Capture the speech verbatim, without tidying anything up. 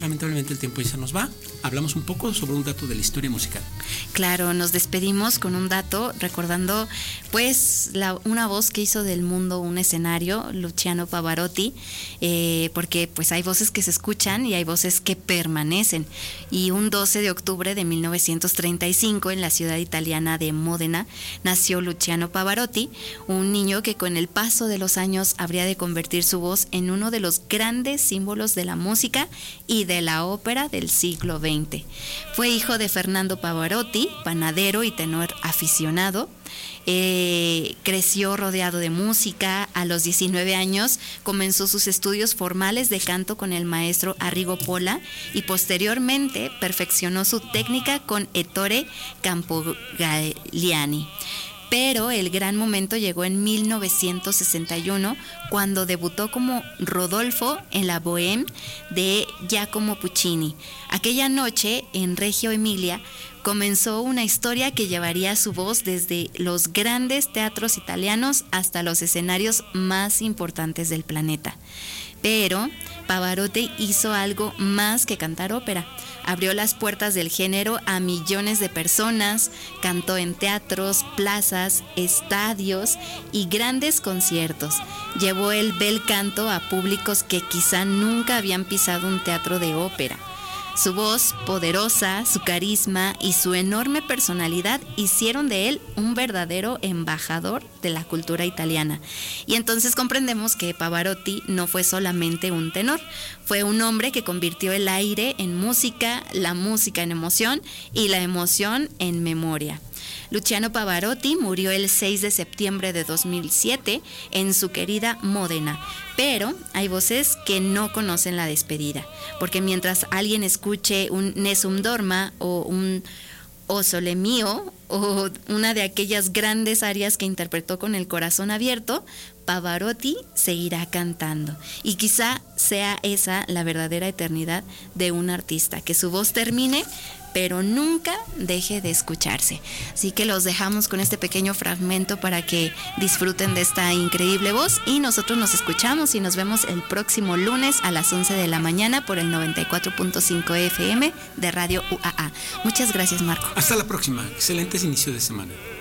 lamentablemente el tiempo ya se nos va. Hablamos un poco sobre un dato de la historia musical. Claro, nos despedimos con un dato recordando pues la, una voz que hizo del mundo un escenario, Luciano Pavarotti, eh, porque pues hay voces que se escuchan y hay voces que permanecen. Y un doce de octubre de mil novecientos treinta y cinco en la ciudad italiana de Módena nació Luciano Pavarotti, un niño que con el paso de los años habría de convertir su voz en uno de los grandes símbolos de la música y de la ópera del siglo veinte. Fue hijo de Fernando Pavarotti, panadero y tenor aficionado. Eh, creció rodeado de música. A los diecinueve años comenzó sus estudios formales de canto con el maestro Arrigo Pola y posteriormente perfeccionó su técnica con Ettore Campogalliani. Pero el gran momento llegó en mil novecientos sesenta y uno, cuando debutó como Rodolfo en la Bohème de Giacomo Puccini. Aquella noche, en Reggio Emilia, comenzó una historia que llevaría su voz desde los grandes teatros italianos hasta los escenarios más importantes del planeta. Pero Pavarotti hizo algo más que cantar ópera. Abrió las puertas del género a millones de personas, cantó en teatros, plazas, estadios y grandes conciertos. Llevó el bel canto a públicos que quizá nunca habían pisado un teatro de ópera. Su voz poderosa, su carisma y su enorme personalidad hicieron de él un verdadero embajador de la cultura italiana. Y entonces comprendemos que Pavarotti no fue solamente un tenor, fue un hombre que convirtió el aire en música, la música en emoción y la emoción en memoria. Luciano Pavarotti murió el seis de septiembre de dos mil siete en su querida Módena, pero hay voces que no conocen la despedida, porque mientras alguien escuche un Nessun Dorma o un O Sole Mio o una de aquellas grandes arias que interpretó con el corazón abierto, Pavarotti seguirá cantando. Y quizá sea esa la verdadera eternidad de un artista, que su voz termine, pero nunca deje de escucharse. Así que los dejamos con este pequeño fragmento para que disfruten de esta increíble voz, y nosotros nos escuchamos y nos vemos el próximo lunes a las once de la mañana por el noventa y cuatro punto cinco F M de Radio U A A. Muchas gracias, Marco. Hasta la próxima. Excelentes inicios de semana.